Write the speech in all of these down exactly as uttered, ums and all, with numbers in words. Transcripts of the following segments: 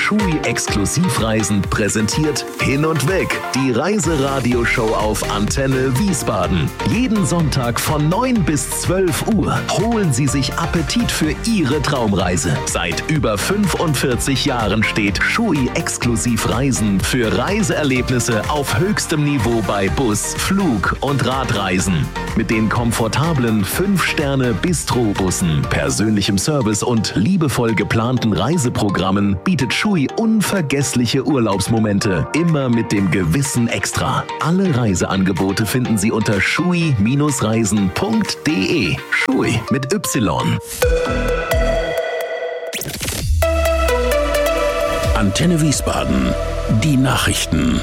Schui Exklusivreisen präsentiert Hin und Weg, die Reiseradioshow auf Antenne Wiesbaden. Jeden Sonntag von neun bis zwölf Uhr holen Sie sich Appetit für Ihre Traumreise. Seit über fünfundvierzig Jahren steht Schui Exklusivreisen für Reiseerlebnisse auf höchstem Niveau bei Bus, Flug und Radreisen. Mit den komfortablen fünf Sterne Bistro-Bussen, persönlichem Service und liebevoll geplanten Reiseprogrammen bietet Schui unvergessliche Urlaubsmomente, immer mit dem gewissen Extra. Alle Reiseangebote finden Sie unter schui Reisen punkt de. Schui mit Y. Antenne Wiesbaden. Die Nachrichten.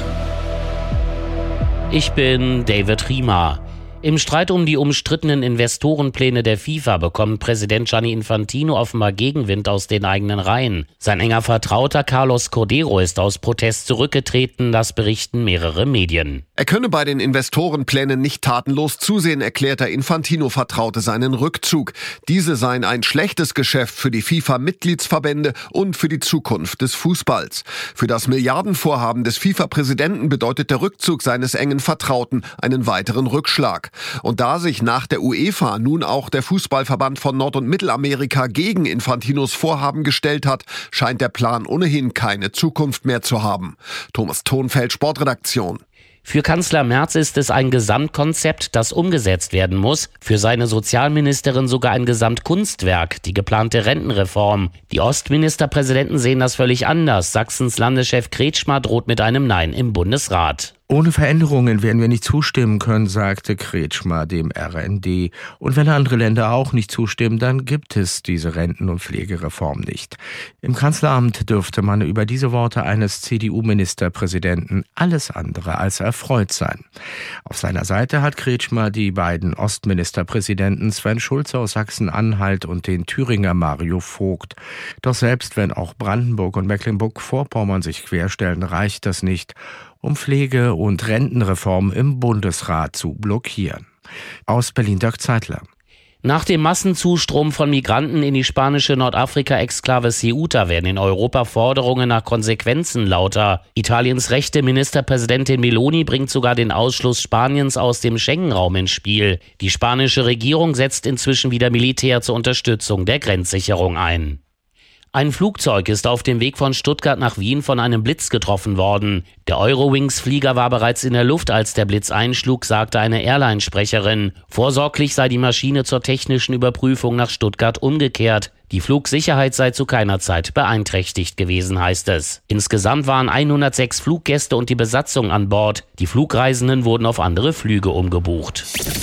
Ich bin David Riemer. Im Streit um die umstrittenen Investorenpläne der FIFA bekommt Präsident Gianni Infantino offenbar Gegenwind aus den eigenen Reihen. Sein enger Vertrauter Carlos Cordeiro ist aus Protest zurückgetreten, das berichten mehrere Medien. Er könne bei den Investorenplänen nicht tatenlos zusehen, erklärt der Infantino-Vertraute seinen Rückzug. Diese seien ein schlechtes Geschäft für die FIFA-Mitgliedsverbände und für die Zukunft des Fußballs. Für das Milliardenvorhaben des FIFA-Präsidenten bedeutet der Rückzug seines engen Vertrauten einen weiteren Rückschlag. Und da sich nach der UEFA nun auch der Fußballverband von Nord- und Mittelamerika gegen Infantinos Vorhaben gestellt hat, scheint der Plan ohnehin keine Zukunft mehr zu haben. Thomas Thonfeld, Sportredaktion. Für Kanzler Merz ist es ein Gesamtkonzept, das umgesetzt werden muss. Für seine Sozialministerin sogar ein Gesamtkunstwerk, die geplante Rentenreform. Die Ostministerpräsidenten sehen das völlig anders. Sachsens Landeschef Kretschmer droht mit einem Nein im Bundesrat. Ohne Veränderungen werden wir nicht zustimmen können, sagte Kretschmer dem R N D. Und wenn andere Länder auch nicht zustimmen, dann gibt es diese Renten- und Pflegereform nicht. Im Kanzleramt dürfte man über diese Worte eines C D U-Ministerpräsidenten alles andere als erfreut sein. Auf seiner Seite hat Kretschmer die beiden Ostministerpräsidenten Sven Schulze aus Sachsen-Anhalt und den Thüringer Mario Vogt. Doch selbst wenn auch Brandenburg und Mecklenburg-Vorpommern sich querstellen, reicht das nicht, um Pflege- und Rentenreform im Bundesrat zu blockieren. Aus Berlin Dirk Zeitler. Nach dem Massenzustrom von Migranten in die spanische Nordafrika-Exklave Ceuta werden in Europa Forderungen nach Konsequenzen lauter. Italiens rechte Ministerpräsidentin Meloni bringt sogar den Ausschluss Spaniens aus dem Schengen-Raum ins Spiel. Die spanische Regierung setzt inzwischen wieder Militär zur Unterstützung der Grenzsicherung ein. Ein Flugzeug ist auf dem Weg von Stuttgart nach Wien von einem Blitz getroffen worden. Der Eurowings-Flieger war bereits in der Luft, als der Blitz einschlug, sagte eine Airline-Sprecherin. Vorsorglich sei die Maschine zur technischen Überprüfung nach Stuttgart umgekehrt. Die Flugsicherheit sei zu keiner Zeit beeinträchtigt gewesen, heißt es. Insgesamt waren hundertsechs Fluggäste und die Besatzung an Bord. Die Flugreisenden wurden auf andere Flüge umgebucht.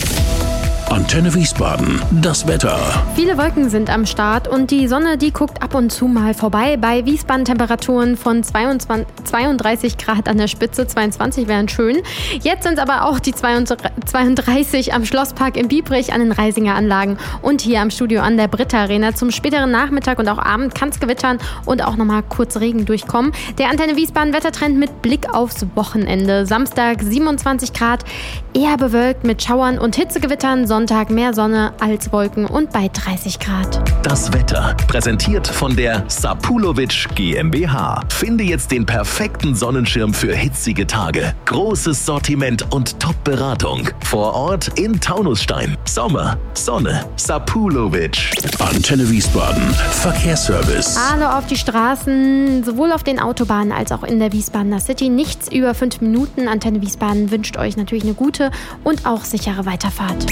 Antenne Wiesbaden, das Wetter. Viele Wolken sind am Start und die Sonne, die guckt ab und zu mal vorbei. Bei Wiesbaden Temperaturen von zweiundzwanzig, zweiunddreißig Grad an der Spitze, zweiundzwanzig wären schön. Jetzt sind aber auch die zweiunddreißig am Schlosspark in Biebrich, an den Reisinger Anlagen und hier am Studio an der Britta Arena. Zum späteren Nachmittag und auch Abend kann es gewittern und auch nochmal kurz Regen durchkommen. Der Antenne Wiesbaden Wettertrend mit Blick aufs Wochenende. Samstag siebenundzwanzig Grad, eher bewölkt mit Schauern und Hitzegewittern. Sonntag mehr Sonne als Wolken und bei dreißig Grad. Das Wetter, präsentiert von der Sapulovic GmbH. Finde jetzt den perfekten Sonnenschirm für hitzige Tage. Großes Sortiment und Top-Beratung. Vor Ort in Taunusstein. Sommer, Sonne, Sapulovic. Antenne Wiesbaden, Verkehrsservice. Hallo auf die Straßen, sowohl auf den Autobahnen als auch in der Wiesbadener City. Nichts über fünf Minuten. Antenne Wiesbaden wünscht euch natürlich eine gute und auch sichere Weiterfahrt.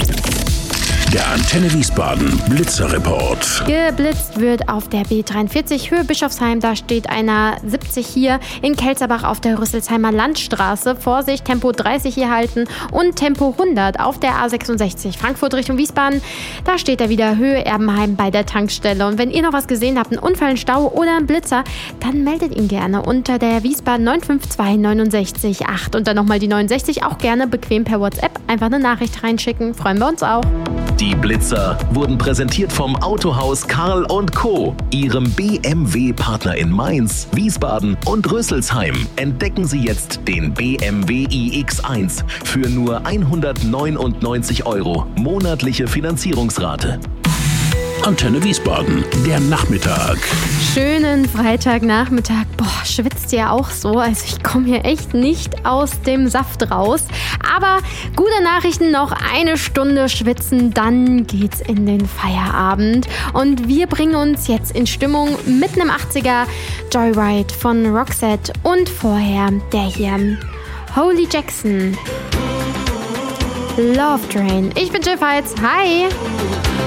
Der Antenne Wiesbaden Blitzerreport. Geblitzt wird auf der B dreiundvierzig Höhe Bischofsheim. Da steht einer siebzig hier. In Kelzerbach auf der Rüsselsheimer Landstraße. Vorsicht, Tempo dreißig hier halten. Und Tempo hundert auf der A sechsundsechzig Frankfurt Richtung Wiesbaden. Da steht er wieder Höhe Erbenheim bei der Tankstelle. Und wenn ihr noch was gesehen habt, einen Unfall, einen Stau oder einen Blitzer, dann meldet ihn gerne unter der Wiesbaden neun fünf zwei neun sechs acht. Und dann nochmal die neunundsechzig. Auch gerne bequem per WhatsApp einfach eine Nachricht reinschicken. Freuen wir uns auch. Die Blitzer wurden präsentiert vom Autohaus Karl und Co., Ihrem B M W-Partner in Mainz, Wiesbaden und Rüsselsheim. Entdecken Sie jetzt den B M W i X eins für nur hundertneunundneunzig Euro monatliche Finanzierungsrate. Antenne Wiesbaden, der Nachmittag. Schönen Freitagnachmittag. Boah, schwitzt ihr auch so? Also ich komme hier echt nicht aus dem Saft raus. Aber gute Nachrichten, noch eine Stunde schwitzen, dann geht's in den Feierabend. Und wir bringen uns jetzt in Stimmung mit einem achtziger Joyride von Roxette und vorher der hier, Holy Jackson. Love Train. Ich bin Jill Feitz. Hi!